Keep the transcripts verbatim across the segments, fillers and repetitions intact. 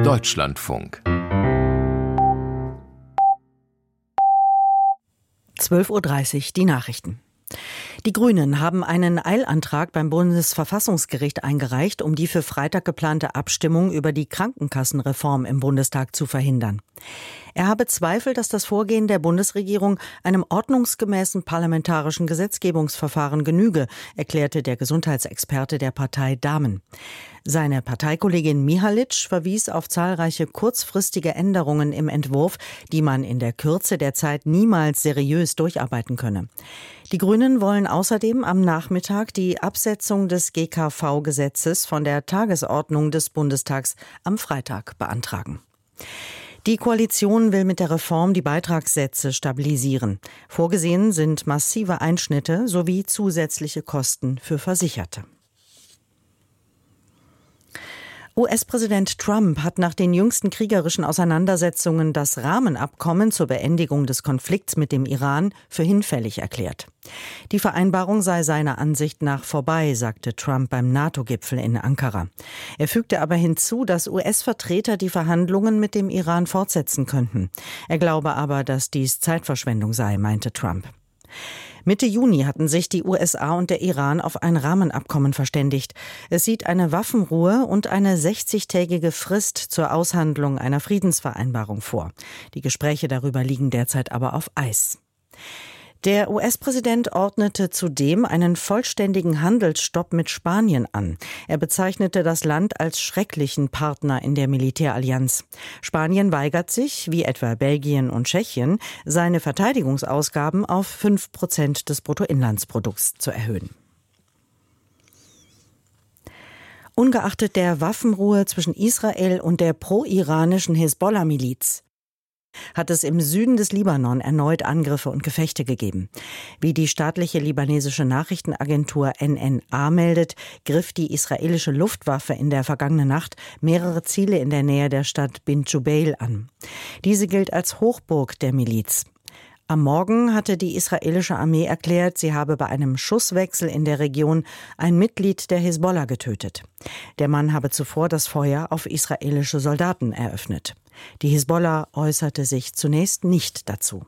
Deutschlandfunk. zwölf Uhr dreißig, die Nachrichten. Die Grünen haben einen Eilantrag beim Bundesverfassungsgericht eingereicht, um die für Freitag geplante Abstimmung über die Krankenkassenreform im Bundestag zu verhindern. Er habe Zweifel, dass das Vorgehen der Bundesregierung einem ordnungsgemäßen parlamentarischen Gesetzgebungsverfahren genüge, erklärte der Gesundheitsexperte der Partei Dahmen. Seine Parteikollegin Mihalic verwies auf zahlreiche kurzfristige Änderungen im Entwurf, die man in der Kürze der Zeit niemals seriös durcharbeiten könne. Die Grünen wollen außerdem am Nachmittag die Absetzung des G K V-Gesetzes von der Tagesordnung des Bundestags am Freitag beantragen. Die Koalition will mit der Reform die Beitragssätze stabilisieren. Vorgesehen sind massive Einschnitte sowie zusätzliche Kosten für Versicherte. U S-Präsident Trump hat nach den jüngsten kriegerischen Auseinandersetzungen das Rahmenabkommen zur Beendigung des Konflikts mit dem Iran für hinfällig erklärt. Die Vereinbarung sei seiner Ansicht nach vorbei, sagte Trump beim NATO-Gipfel in Ankara. Er fügte aber hinzu, dass U S-Vertreter die Verhandlungen mit dem Iran fortsetzen könnten. Er glaube aber, dass dies Zeitverschwendung sei, meinte Trump. Mitte Juni hatten sich die U S A und der Iran auf ein Rahmenabkommen verständigt. Es sieht eine Waffenruhe und eine sechzigtägige Frist zur Aushandlung einer Friedensvereinbarung vor. Die Gespräche darüber liegen derzeit aber auf Eis. Der U S-Präsident ordnete zudem einen vollständigen Handelsstopp mit Spanien an. Er bezeichnete das Land als schrecklichen Partner in der Militärallianz. Spanien weigert sich, wie etwa Belgien und Tschechien, seine Verteidigungsausgaben auf fünf Prozent des Bruttoinlandsprodukts zu erhöhen. Ungeachtet der Waffenruhe zwischen Israel und der pro-iranischen Hisbollah-Miliz hat es im Süden des Libanon erneut Angriffe und Gefechte gegeben. Wie die staatliche libanesische Nachrichtenagentur N N A meldet, griff die israelische Luftwaffe in der vergangenen Nacht mehrere Ziele in der Nähe der Stadt Bint Jubail an. Diese gilt als Hochburg der Miliz. Am Morgen hatte die israelische Armee erklärt, sie habe bei einem Schusswechsel in der Region ein Mitglied der Hisbollah getötet. Der Mann habe zuvor das Feuer auf israelische Soldaten eröffnet. Die Hisbollah äußerte sich zunächst nicht dazu.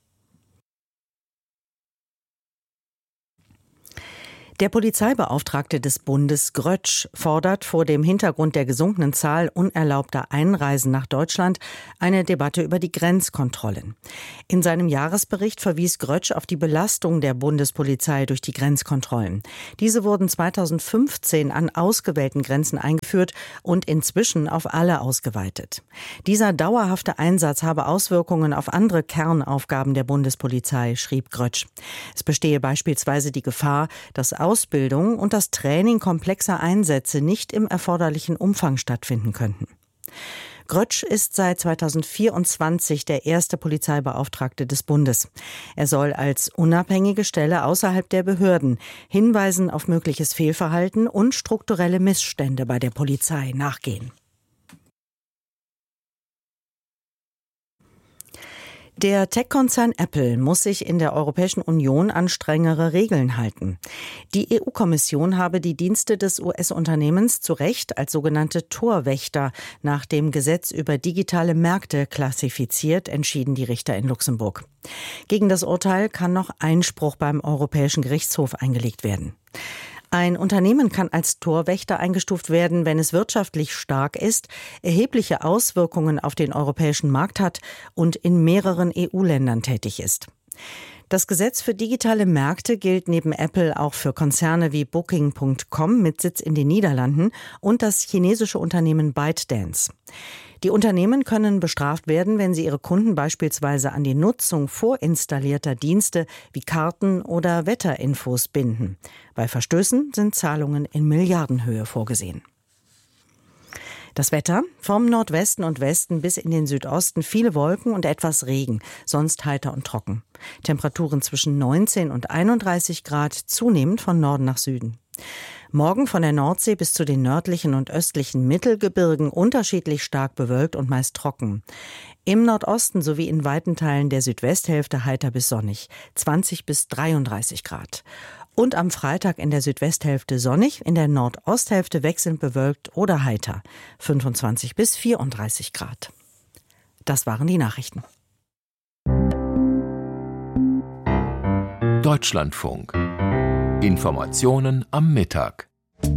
Der Polizeibeauftragte des Bundes Grötsch fordert vor dem Hintergrund der gesunkenen Zahl unerlaubter Einreisen nach Deutschland eine Debatte über die Grenzkontrollen. In seinem Jahresbericht verwies Grötsch auf die Belastung der Bundespolizei durch die Grenzkontrollen. Diese wurden zweitausendfünfzehn an ausgewählten Grenzen eingeführt und inzwischen auf alle ausgeweitet. Dieser dauerhafte Einsatz habe Auswirkungen auf andere Kernaufgaben der Bundespolizei, schrieb Grötsch. Es bestehe beispielsweise die Gefahr, dass Ausbildung und das Training komplexer Einsätze nicht im erforderlichen Umfang stattfinden könnten. Grötsch ist seit zweitausendvierundzwanzig der erste Polizeibeauftragte des Bundes. Er soll als unabhängige Stelle außerhalb der Behörden Hinweisen auf mögliches Fehlverhalten und strukturelle Missstände bei der Polizei nachgehen. Der Tech-Konzern Apple muss sich in der Europäischen Union an strengere Regeln halten. Die E U-Kommission habe die Dienste des U S-Unternehmens zu Recht als sogenannte Torwächter nach dem Gesetz über digitale Märkte klassifiziert, entschieden die Richter in Luxemburg. Gegen das Urteil kann noch Einspruch beim Europäischen Gerichtshof eingelegt werden. Ein Unternehmen kann als Torwächter eingestuft werden, wenn es wirtschaftlich stark ist, erhebliche Auswirkungen auf den europäischen Markt hat und in mehreren E U-Ländern tätig ist. Das Gesetz für digitale Märkte gilt neben Apple auch für Konzerne wie Booking Punkt com mit Sitz in den Niederlanden und das chinesische Unternehmen ByteDance. Die Unternehmen können bestraft werden, wenn sie ihre Kunden beispielsweise an die Nutzung vorinstallierter Dienste wie Karten oder Wetterinfos binden. Bei Verstößen sind Zahlungen in Milliardenhöhe vorgesehen. Das Wetter: vom Nordwesten und Westen bis in den Südosten viele Wolken und etwas Regen, sonst heiter und trocken. Temperaturen zwischen neunzehn und einunddreißig Grad, zunehmend von Norden nach Süden. Morgen von der Nordsee bis zu den nördlichen und östlichen Mittelgebirgen unterschiedlich stark bewölkt und meist trocken. Im Nordosten sowie in weiten Teilen der Südwesthälfte heiter bis sonnig, zwanzig bis dreiunddreißig Grad. Und am Freitag in der Südwesthälfte sonnig, in der Nordosthälfte wechselnd bewölkt oder heiter. fünfundzwanzig bis vierunddreißig Grad. Das waren die Nachrichten. Deutschlandfunk. Informationen am Mittag.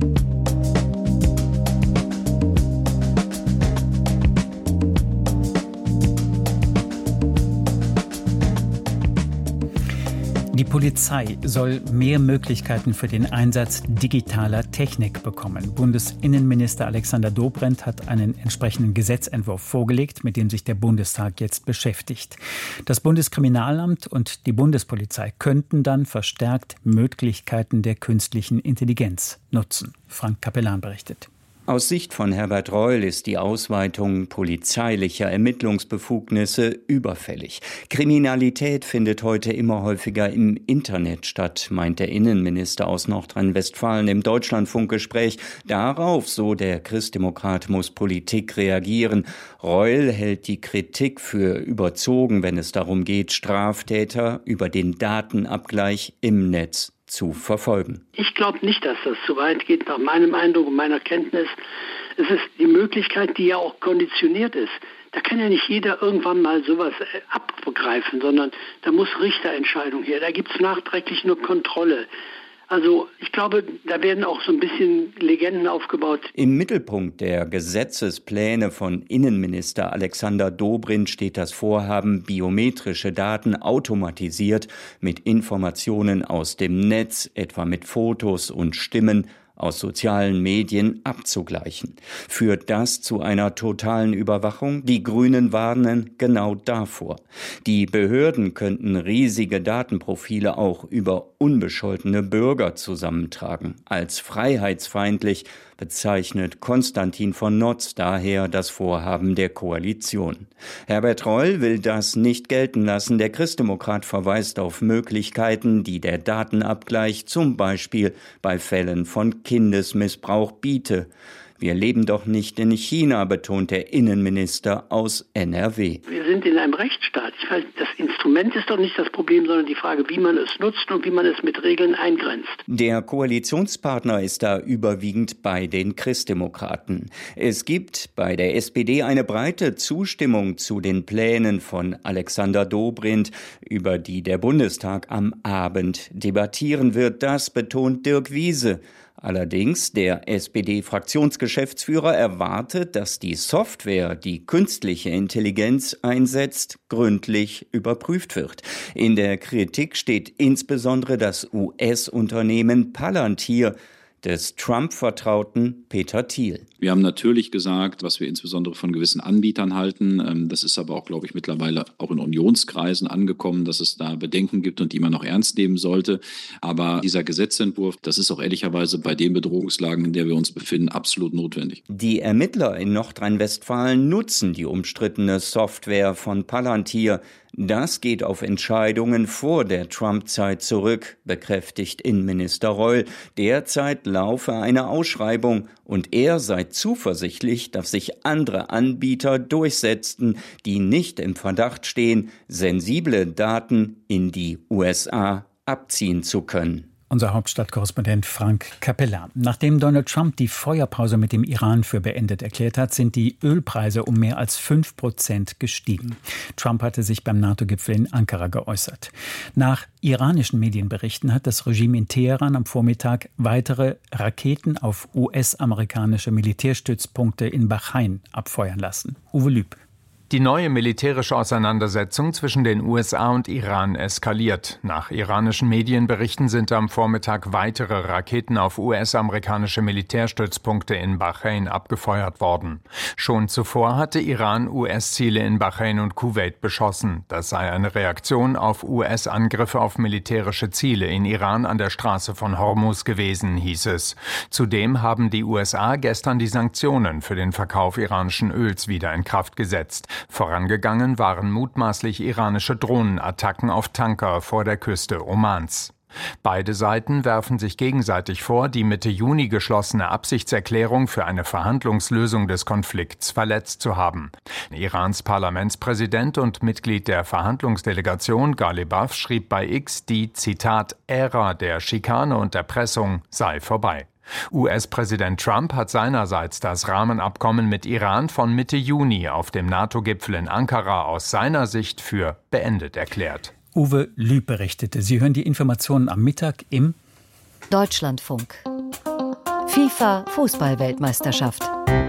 Die Polizei soll mehr Möglichkeiten für den Einsatz digitaler Technik bekommen. Bundesinnenminister Alexander Dobrindt hat einen entsprechenden Gesetzentwurf vorgelegt, mit dem sich der Bundestag jetzt beschäftigt. Das Bundeskriminalamt und die Bundespolizei könnten dann verstärkt Möglichkeiten der künstlichen Intelligenz nutzen. Frank Capellan berichtet. Aus Sicht von Herbert Reul ist die Ausweitung polizeilicher Ermittlungsbefugnisse überfällig. Kriminalität findet heute immer häufiger im Internet statt, meint der Innenminister aus Nordrhein-Westfalen im Deutschlandfunkgespräch. Darauf, so der Christdemokrat, muss Politik reagieren. Reul hält die Kritik für überzogen, wenn es darum geht, Straftäter über den Datenabgleich im Netz zu verfolgen. Ich glaube nicht, dass das zu weit geht, nach meinem Eindruck und meiner Kenntnis. Es ist die Möglichkeit, die ja auch konditioniert ist. Da kann ja nicht jeder irgendwann mal sowas abgreifen, sondern da muss Richterentscheidung her. Da gibt es nachträglich nur Kontrolle. Also ich glaube, da werden auch so ein bisschen Legenden aufgebaut. Im Mittelpunkt der Gesetzespläne von Innenminister Alexander Dobrindt steht das Vorhaben, biometrische Daten automatisiert mit Informationen aus dem Netz, etwa mit Fotos und Stimmen, aus sozialen Medien abzugleichen. Führt das zu einer totalen Überwachung? Die Grünen warnen genau davor. Die Behörden könnten riesige Datenprofile auch über unbescholtene Bürger zusammentragen. Als freiheitsfeindlich bezeichnet Konstantin von Notz daher das Vorhaben der Koalition. Herbert Reul will das nicht gelten lassen. Der Christdemokrat verweist auf Möglichkeiten, die der Datenabgleich zum Beispiel bei Fällen von Kindesmissbrauch biete. Wir leben doch nicht in China, betont der Innenminister aus N R W. Wir sind in einem Rechtsstaat. Ich weiß, das Instrument ist doch nicht das Problem, sondern die Frage, wie man es nutzt und wie man es mit Regeln eingrenzt. Der Koalitionspartner ist da überwiegend bei den Christdemokraten. Es gibt bei der S P D eine breite Zustimmung zu den Plänen von Alexander Dobrindt, über die der Bundestag am Abend debattieren wird. Das betont Dirk Wiese. Allerdings, der S P D-Fraktionsgeschäftsführer erwartet, dass die Software, die künstliche Intelligenz einsetzt, gründlich überprüft wird. In der Kritik steht insbesondere das U S-Unternehmen Palantir des Trump-Vertrauten Peter Thiel. Wir haben natürlich gesagt, was wir insbesondere von gewissen Anbietern halten. Das ist aber auch, glaube ich, mittlerweile auch in Unionskreisen angekommen, dass es da Bedenken gibt und die man auch ernst nehmen sollte. Aber dieser Gesetzentwurf, das ist auch ehrlicherweise bei den Bedrohungslagen, in der wir uns befinden, absolut notwendig. Die Ermittler in Nordrhein-Westfalen nutzen die umstrittene Software von Palantir. Das geht auf Entscheidungen vor der Trump-Zeit zurück, bekräftigt Innenminister Reul. Derzeit laufe eine Ausschreibung und er sei zuversichtlich, dass sich andere Anbieter durchsetzten, die nicht im Verdacht stehen, sensible Daten in die U S A abziehen zu können. Unser Hauptstadtkorrespondent Frank Capellan. Nachdem Donald Trump die Feuerpause mit dem Iran für beendet erklärt hat, sind die Ölpreise um mehr als fünf Prozent gestiegen. Trump hatte sich beim NATO-Gipfel in Ankara geäußert. Nach iranischen Medienberichten hat das Regime in Teheran am Vormittag weitere Raketen auf U S-amerikanische Militärstützpunkte in Bahrain abfeuern lassen. Uwe Lüb. Die neue militärische Auseinandersetzung zwischen den U S A und Iran eskaliert. Nach iranischen Medienberichten sind am Vormittag weitere Raketen auf U S-amerikanische Militärstützpunkte in Bahrain abgefeuert worden. Schon zuvor hatte Iran U S-Ziele in Bahrain und Kuwait beschossen. Das sei eine Reaktion auf U S-Angriffe auf militärische Ziele in Iran an der Straße von Hormuz gewesen, hieß es. Zudem haben die U S A gestern die Sanktionen für den Verkauf iranischen Öls wieder in Kraft gesetzt. Vorangegangen waren mutmaßlich iranische Drohnenattacken auf Tanker vor der Küste Omans. Beide Seiten werfen sich gegenseitig vor, die Mitte Juni geschlossene Absichtserklärung für eine Verhandlungslösung des Konflikts verletzt zu haben. Irans Parlamentspräsident und Mitglied der Verhandlungsdelegation Ghalibaf schrieb bei X, die, Zitat, Ära der Schikane und Erpressung sei vorbei. U S-Präsident Trump hat seinerseits das Rahmenabkommen mit Iran von Mitte Juni auf dem NATO-Gipfel in Ankara aus seiner Sicht für beendet erklärt. Uwe Lüb berichtete. Sie hören die Informationen am Mittag im Deutschlandfunk. FIFA-Fußball-Weltmeisterschaft.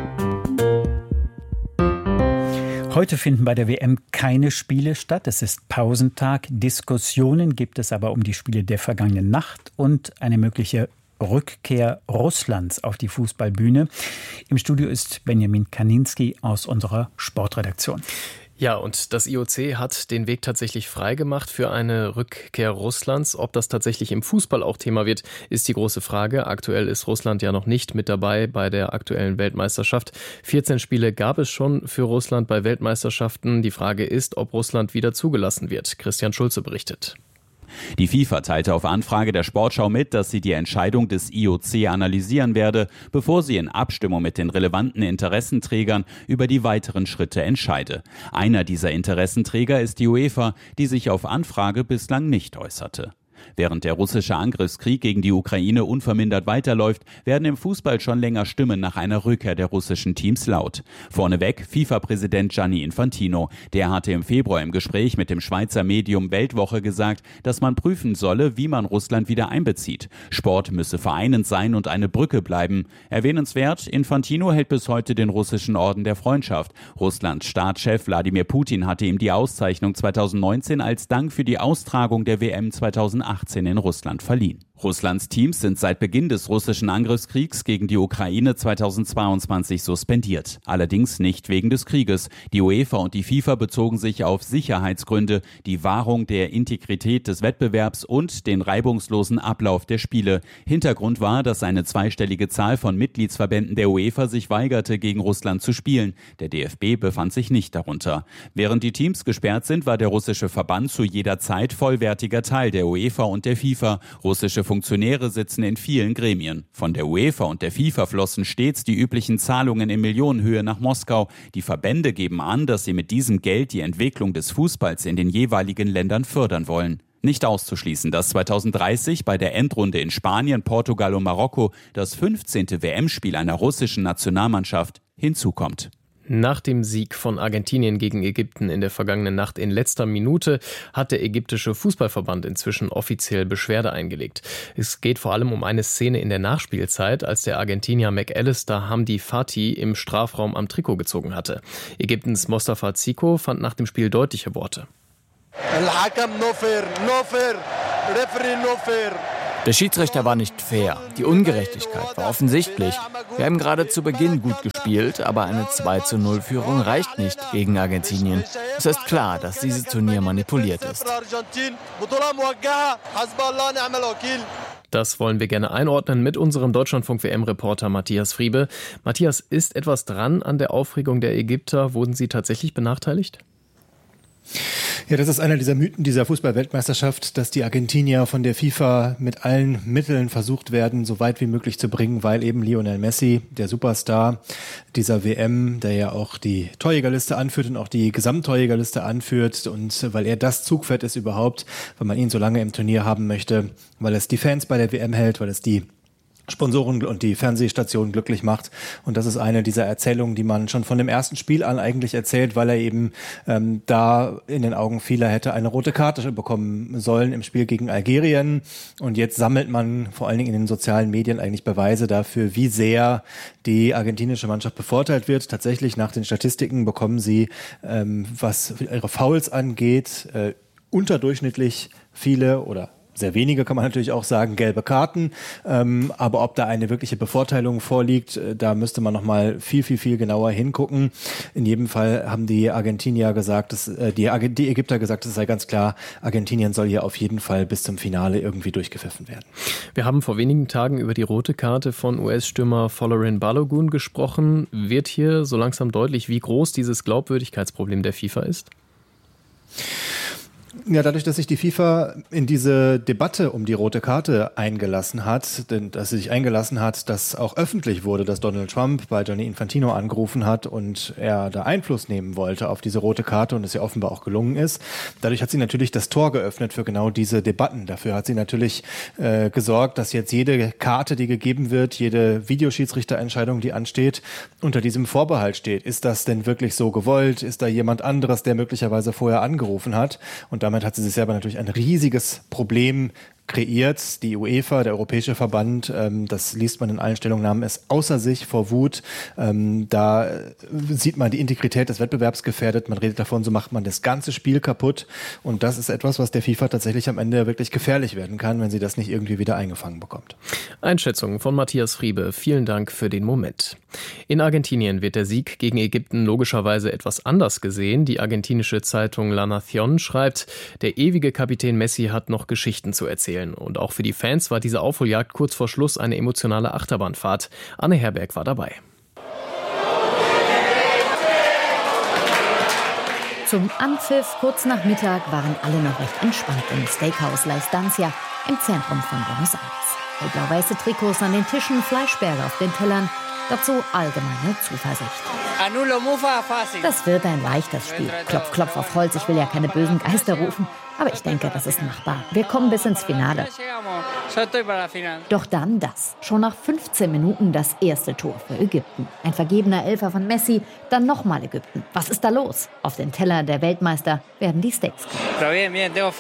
Heute finden bei der W M keine Spiele statt. Es ist Pausentag. Diskussionen gibt es aber um die Spiele der vergangenen Nacht und eine mögliche Rückkehr Russlands auf die Fußballbühne. Im Studio ist Benjamin Kaninski aus unserer Sportredaktion. Ja, und das I O C hat den Weg tatsächlich freigemacht für eine Rückkehr Russlands. Ob das tatsächlich im Fußball auch Thema wird, ist die große Frage. Aktuell ist Russland ja noch nicht mit dabei bei der aktuellen Weltmeisterschaft. vierzehn Spiele gab es schon für Russland bei Weltmeisterschaften. Die Frage ist, ob Russland wieder zugelassen wird. Christian Schulze berichtet. Die FIFA teilte auf Anfrage der Sportschau mit, dass sie die Entscheidung des I O C analysieren werde, bevor sie in Abstimmung mit den relevanten Interessenträgern über die weiteren Schritte entscheide. Einer dieser Interessenträger ist die UEFA, die sich auf Anfrage bislang nicht äußerte. Während der russische Angriffskrieg gegen die Ukraine unvermindert weiterläuft, werden im Fußball schon länger Stimmen nach einer Rückkehr der russischen Teams laut. Vorneweg FIFA-Präsident Gianni Infantino. Der hatte im Februar im Gespräch mit dem Schweizer Medium Weltwoche gesagt, dass man prüfen solle, wie man Russland wieder einbezieht. Sport müsse vereinend sein und eine Brücke bleiben. Erwähnenswert, Infantino hält bis heute den russischen Orden der Freundschaft. Russlands Staatschef Wladimir Putin hatte ihm die Auszeichnung zweitausendneunzehn als Dank für die Austragung der W M zweitausendachtzehn in Russland verliehen. Russlands Teams sind seit Beginn des russischen Angriffskriegs gegen die Ukraine zweitausendzweiundzwanzig suspendiert. Allerdings nicht wegen des Krieges. Die UEFA und die FIFA bezogen sich auf Sicherheitsgründe, die Wahrung der Integrität des Wettbewerbs und den reibungslosen Ablauf der Spiele. Hintergrund war, dass eine zweistellige Zahl von Mitgliedsverbänden der UEFA sich weigerte, gegen Russland zu spielen. Der D F B befand sich nicht darunter. Während die Teams gesperrt sind, war der russische Verband zu jeder Zeit vollwertiger Teil der UEFA und der FIFA. Russische Funktionäre sitzen in vielen Gremien. Von der UEFA und der FIFA flossen stets die üblichen Zahlungen in Millionenhöhe nach Moskau. Die Verbände geben an, dass sie mit diesem Geld die Entwicklung des Fußballs in den jeweiligen Ländern fördern wollen. Nicht auszuschließen, dass zweitausenddreißig bei der Endrunde in Spanien, Portugal und Marokko das fünfzehnte W M-Spiel einer russischen Nationalmannschaft hinzukommt. Nach dem Sieg von Argentinien gegen Ägypten in der vergangenen Nacht in letzter Minute hat der ägyptische Fußballverband inzwischen offiziell Beschwerde eingelegt. Es geht vor allem um eine Szene in der Nachspielzeit, als der Argentinier McAllister Hamdi Fati im Strafraum am Trikot gezogen hatte. Ägyptens Mostafa Ziko fand nach dem Spiel deutliche Worte. Der Schiedsrichter war nicht fair. Die Ungerechtigkeit war offensichtlich. Wir haben gerade zu Beginn gut gespielt, aber eine zwei zu null Führung reicht nicht gegen Argentinien. Es ist klar, dass dieses Turnier manipuliert ist. Das wollen wir gerne einordnen mit unserem Deutschlandfunk-W M-Reporter Matthias Friebe. Matthias, ist etwas dran an der Aufregung der Ägypter? Wurden sie tatsächlich benachteiligt? Ja, das ist einer dieser Mythen dieser Fußball-Weltmeisterschaft, dass die Argentinier von der FIFA mit allen Mitteln versucht werden, so weit wie möglich zu bringen, weil eben Lionel Messi, der Superstar dieser W M, der ja auch die Torjägerliste anführt und auch die Gesamttorjägerliste anführt und weil er das Zugpferd ist überhaupt, weil man ihn so lange im Turnier haben möchte, weil es die Fans bei der W M hält, weil es die Sponsoren und die Fernsehstationen glücklich macht. Und das ist eine dieser Erzählungen, die man schon von dem ersten Spiel an eigentlich erzählt, weil er eben ähm, da in den Augen vieler hätte eine rote Karte bekommen sollen im Spiel gegen Algerien. Und jetzt sammelt man vor allen Dingen in den sozialen Medien eigentlich Beweise dafür, wie sehr die argentinische Mannschaft bevorteilt wird. Tatsächlich nach den Statistiken bekommen sie, ähm, was ihre Fouls angeht, äh, unterdurchschnittlich viele oder sehr wenige, kann man natürlich auch sagen, gelbe Karten. Ähm, aber ob da eine wirkliche Bevorteilung vorliegt, da müsste man nochmal viel, viel, viel genauer hingucken. In jedem Fall haben die Argentinier gesagt, dass, äh, die, Arge- die Ägypter gesagt, es sei ganz klar, Argentinien soll hier auf jeden Fall bis zum Finale irgendwie durchgepfiffen werden. Wir haben vor wenigen Tagen über die rote Karte von U S-Stürmer Folarin Balogun gesprochen. Wird hier so langsam deutlich, wie groß dieses Glaubwürdigkeitsproblem der FIFA ist? Ja, dadurch, dass sich die FIFA in diese Debatte um die rote Karte eingelassen hat, denn dass sie sich eingelassen hat, dass auch öffentlich wurde, dass Donald Trump bei Gianni Infantino angerufen hat und er da Einfluss nehmen wollte auf diese rote Karte und es ja offenbar auch gelungen ist. Dadurch hat sie natürlich das Tor geöffnet für genau diese Debatten. Dafür hat sie natürlich äh, gesorgt, dass jetzt jede Karte, die gegeben wird, jede Videoschiedsrichterentscheidung, die ansteht, unter diesem Vorbehalt steht. Ist das denn wirklich so gewollt? Ist da jemand anderes, der möglicherweise vorher angerufen hat? Und damit hat sie sich selber natürlich ein riesiges Problem kreiert. Die UEFA, der Europäische Verband, ähm, das liest man in allen Stellungnahmen, ist außer sich vor Wut. Ähm, da sieht man die Integrität des Wettbewerbs gefährdet. Man redet davon, so macht man das ganze Spiel kaputt. Und das ist etwas, was der FIFA tatsächlich am Ende wirklich gefährlich werden kann, wenn sie das nicht irgendwie wieder eingefangen bekommt. Einschätzung von Matthias Friebe. Vielen Dank für den Moment. In Argentinien wird der Sieg gegen Ägypten logischerweise etwas anders gesehen. Die argentinische Zeitung La Nación schreibt, der ewige Kapitän Messi hat noch Geschichten zu erzählen. Und auch für die Fans war diese Aufholjagd kurz vor Schluss eine emotionale Achterbahnfahrt. Anne Herberg war dabei. Zum Anpfiff kurz nach Mittag waren alle noch recht entspannt im Steakhouse La Estancia im Zentrum von Buenos Aires. Hellblau-weiße Trikots an den Tischen, Fleischberge auf den Tellern, dazu allgemeine Zuversicht. Das wird ein leichtes Spiel. Klopf, klopf auf Holz, ich will ja keine bösen Geister rufen. Aber ich denke, das ist machbar. Wir kommen bis ins Finale. Doch dann das. Schon nach fünfzehn Minuten das erste Tor für Ägypten. Ein vergebener Elfer von Messi, dann nochmal Ägypten. Was ist da los? Auf den Teller der Weltmeister werden die Steaks kommen.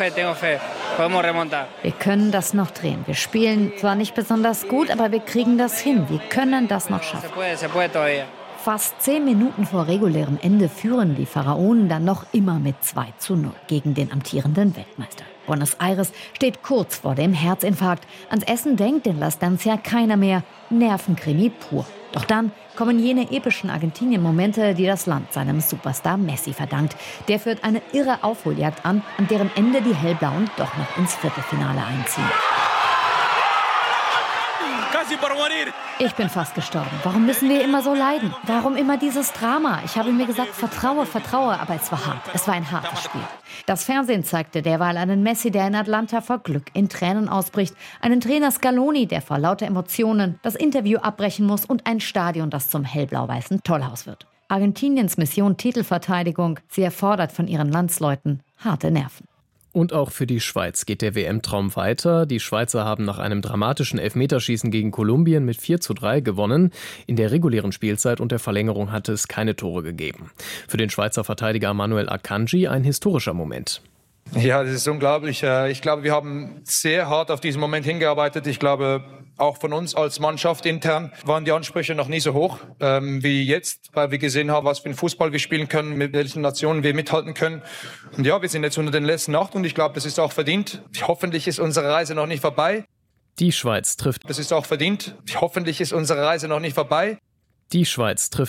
Wir können das noch drehen. Wir spielen zwar nicht besonders gut, aber wir kriegen das hin. Wir können das noch schaffen. Fast zehn Minuten vor regulärem Ende führen die Pharaonen dann noch immer mit zwei zu null gegen den amtierenden Weltmeister. Buenos Aires steht kurz vor dem Herzinfarkt. Ans Essen denkt in La Estancia keiner mehr. Nervenkrimi pur. Doch dann kommen jene epischen Argentinien-Momente, die das Land seinem Superstar Messi verdankt. Der führt eine irre Aufholjagd an, an deren Ende die Hellblauen doch noch ins Viertelfinale einziehen. Ich bin fast gestorben. Warum müssen wir immer so leiden? Warum immer dieses Drama? Ich habe mir gesagt, vertraue, vertraue, aber es war hart. Es war ein hartes Spiel. Das Fernsehen zeigte derweil einen Messi, der in Atlanta vor Glück in Tränen ausbricht, einen Trainer Scaloni, der vor lauter Emotionen das Interview abbrechen muss und ein Stadion, das zum hellblau-weißen Tollhaus wird. Argentiniens Mission Titelverteidigung, sie erfordert von ihren Landsleuten harte Nerven. Und auch für die Schweiz geht der W M-Traum weiter. Die Schweizer haben nach einem dramatischen Elfmeterschießen gegen Kolumbien mit vier zu drei gewonnen. In der regulären Spielzeit und der Verlängerung hatte es keine Tore gegeben. Für den Schweizer Verteidiger Manuel Akanji ein historischer Moment. Ja, das ist unglaublich. Ich glaube, wir haben sehr hart auf diesen Moment hingearbeitet. Ich glaube, auch von uns als Mannschaft intern waren die Ansprüche noch nie so hoch ähm, wie jetzt, weil wir gesehen haben, was für einen Fußball wir spielen können, mit welchen Nationen wir mithalten können. Und ja, wir sind jetzt unter den letzten acht und ich glaube, das ist auch verdient. Hoffentlich ist unsere Reise noch nicht vorbei. Die Schweiz trifft. Das ist auch verdient. Hoffentlich ist unsere Reise noch nicht vorbei. Die Schweiz trifft